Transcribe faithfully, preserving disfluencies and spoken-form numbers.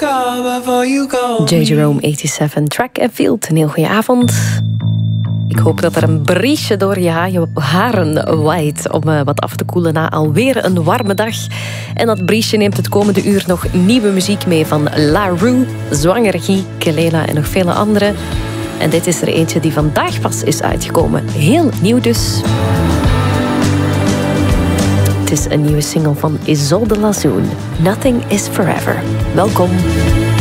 J. Jerome zevenennegentig, track and field. Een heel goede avond. Ik hoop dat er een briesje door je, ha- je haren waait om uh, wat af te koelen na alweer een warme dag. En dat briesje neemt het komende uur nog nieuwe muziek mee van La Rue, Zwangergie, Kelela en nog vele anderen. En dit is er eentje die vandaag pas is uitgekomen. Heel nieuw dus. Het is een nieuwe single van Isolde Lazoun. Nothing is Forever. Welkom.